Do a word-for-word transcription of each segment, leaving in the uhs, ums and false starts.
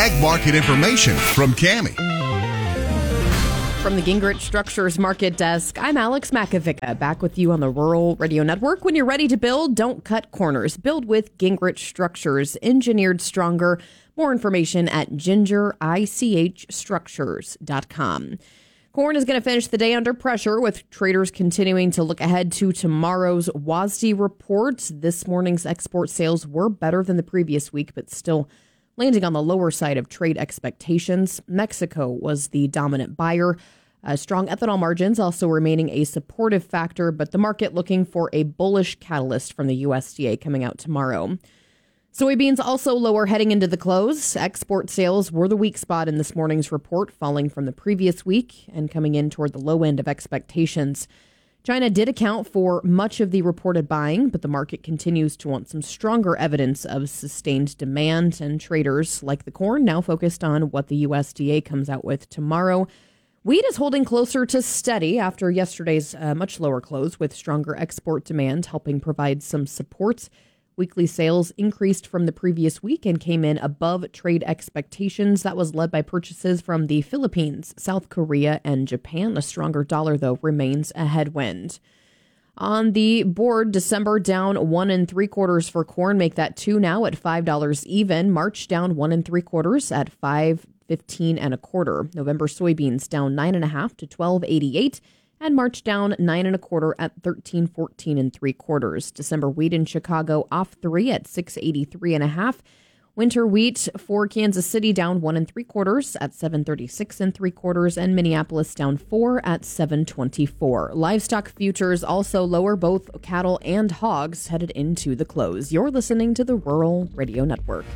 ag market information from Cami. From the Gingrich Structures Market Desk, I'm Alex Makovica, back with you on the Rural Radio Network. When you're ready to build, don't cut corners. Build with Gingrich Structures, engineered stronger. More information at ginger ich structures dot com. Corn is going to finish the day under pressure, with traders continuing to look ahead to tomorrow's W A S D report. This morning's export sales were better than the previous week, but still landing on the lower side of trade expectations. Mexico was the dominant buyer. Uh, strong ethanol margins also remaining a supportive factor, but the market looking for a bullish catalyst from the U S D A coming out tomorrow. Soybeans also lower heading into the close. Export sales were the weak spot in this morning's report, falling from the previous week and coming in toward the low end of expectations. China did account for much of the reported buying, but the market continues to want some stronger evidence of sustained demand, and traders like the corn now focused on what the U S D A comes out with tomorrow. Wheat is holding closer to steady after yesterday's uh, much lower close, with stronger export demand helping provide some support. Weekly sales increased from the previous week and came in above trade expectations. That was led by purchases from the Philippines, South Korea, and Japan. A stronger dollar, though, remains a headwind. On the board, December down one and three quarters for corn. Make that two now at five dollars even. March down one and three quarters at five fifteen and a quarter. November soybeans down nine and a half to twelve eighty-eight. And March down nine and a quarter at thirteen fourteen and three quarters. December wheat in Chicago off three at six eighty-three and a half. Winter wheat for Kansas City down one and three quarters at seven thirty-six and three quarters, and Minneapolis down four at seven twenty-four. Livestock futures also lower, both cattle and hogs headed into the close. You're listening to the Rural Radio Network.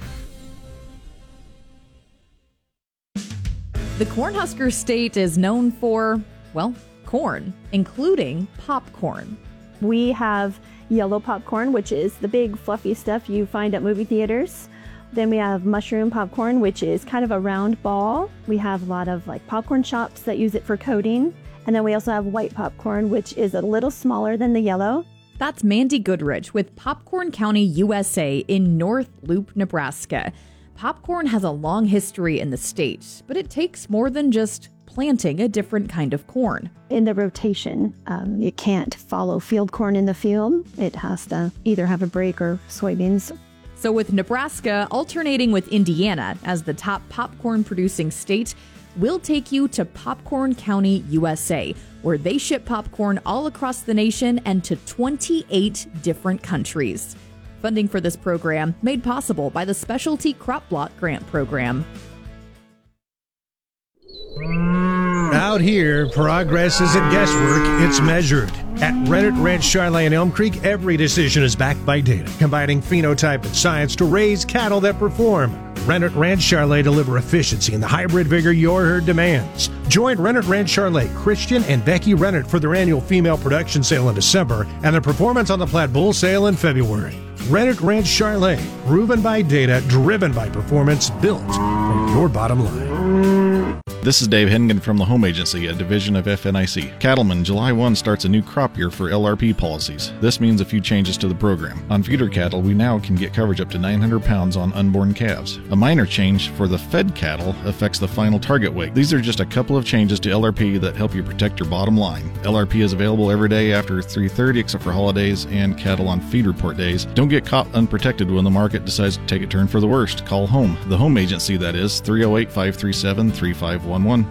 The Cornhusker State is known for, well, corn, including popcorn. We have yellow popcorn, which is the big fluffy stuff you find at movie theaters. Then we have mushroom popcorn, which is kind of a round ball. We have a lot of like popcorn shops that use it for coating. And then we also have white popcorn, which is a little smaller than the yellow. That's Mandy Goodrich with Popcorn County, U S A in North Loop, Nebraska. Popcorn has a long history in the state, but it takes more than just planting a different kind of corn. In the rotation, um, you can't follow field corn in the field. It has to either have a break or soybeans. So with Nebraska alternating with Indiana as the top popcorn producing state, we'll take you to Popcorn County, U S A, where they ship popcorn all across the nation and to twenty-eight different countries. Funding for this program made possible by the Specialty Crop Block Grant Program. Out here, progress isn't guesswork, it's measured. At Rennet Ranch Charlet in Elm Creek, every decision is backed by data, combining phenotype and science to raise cattle that perform. Rennet Ranch Charlet deliver efficiency and the hybrid vigor your herd demands. Join Rennet Ranch Charlet, Christian and Becky Rennet for their annual female production sale in December and their performance on the Platte Bull sale in February. Rennet Ranch Charlet, proven by data, driven by performance, built for your bottom line. This is Dave Hennigan from the Home Agency, a division of F N I C. Cattlemen, July first starts a new crop year for L R P policies. This means a few changes to the program. On feeder cattle, we now can get coverage up to nine hundred pounds on unborn calves. A minor change for the fed cattle affects the final target weight. These are just a couple of changes to L R P that help you protect your bottom line. L R P is available every day after three thirty except for holidays and cattle on feed report days. Don't get caught unprotected when the market decides to take a turn for the worst. Call home. The Home Agency, that is, three oh eight, five three seven, three five one one.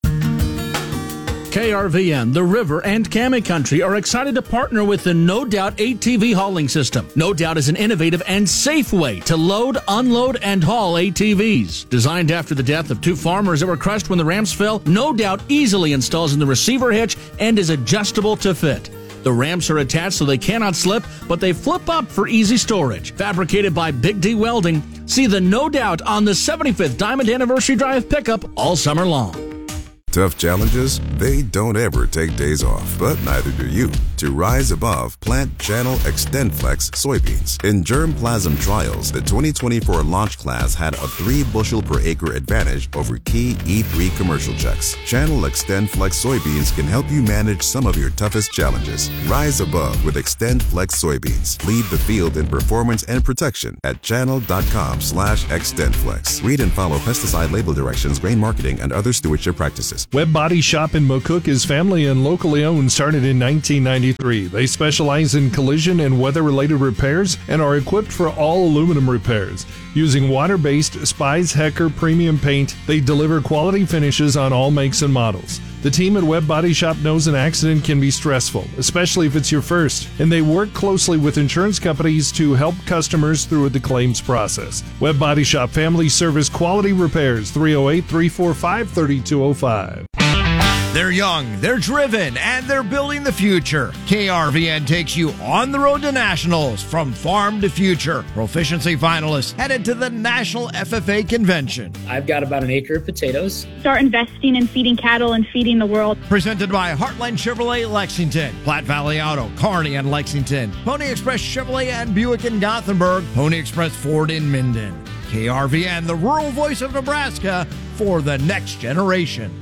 K R V N, The River, and Cami Country are excited to partner with the No Doubt A T V hauling system. No Doubt is an innovative and safe way to load, unload, and haul A T Vs. Designed after the death of two farmers that were crushed when the ramps fell, No Doubt easily installs in the receiver hitch and is adjustable to fit. The ramps are attached so they cannot slip, but they flip up for easy storage. Fabricated by Big D Welding, see the No Doubt on the seventy-fifth Diamond Anniversary Drive pickup all summer long. Tough challenges? They don't ever take days off, but neither do you. To rise above, plant Channel XtendFlex soybeans. In germplasm trials, the twenty twenty-four launch class had a three bushel per acre advantage over key E three commercial checks. Channel XtendFlex soybeans can help you manage some of your toughest challenges. Rise above with XtendFlex soybeans. Lead the field in performance and protection at channel.com slash XtendFlex. Read and follow pesticide label directions, grain marketing, and other stewardship practices. Webb Body Shop in McCook is family and locally owned, started in nineteen ninety-three. They specialize in collision and weather-related repairs and are equipped for all aluminum repairs. Using water-based Spies Hecker premium paint, they deliver quality finishes on all makes and models. The team at Webb Body Shop knows an accident can be stressful, especially if it's your first, and they work closely with insurance companies to help customers through the claims process. Webb Body Shop Family Service Quality Repairs, three oh eight, three four five, three two oh five. They're young, they're driven, and they're building the future. K R V N takes you on the road to nationals, from farm to future. Proficiency finalists headed to the National F F A Convention. I've got about an acre of potatoes. Start investing in feeding cattle and feeding the world. Presented by Heartland Chevrolet Lexington, Platte Valley Auto, Kearney and Lexington, Pony Express Chevrolet and Buick in Gothenburg, Pony Express Ford in Minden. K R V N, the rural voice of Nebraska for the next generation.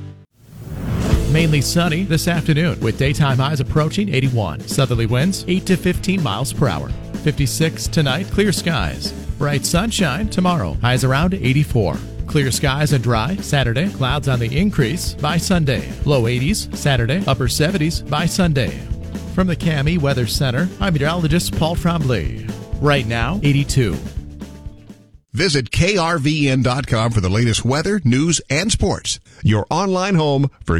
Mainly sunny this afternoon with daytime highs approaching eighty-one. Southerly winds eight to fifteen miles per hour. fifty-six tonight, clear skies. Bright sunshine tomorrow, highs around eighty-four. Clear skies and dry Saturday, clouds on the increase by Sunday. Low eighties Saturday, upper seventies by Sunday. From the C A M I Weather Center, I'm meteorologist Paul Tremblay. Right now, eighty-two. Visit K R V N dot com for the latest weather, news, and sports. Your online home for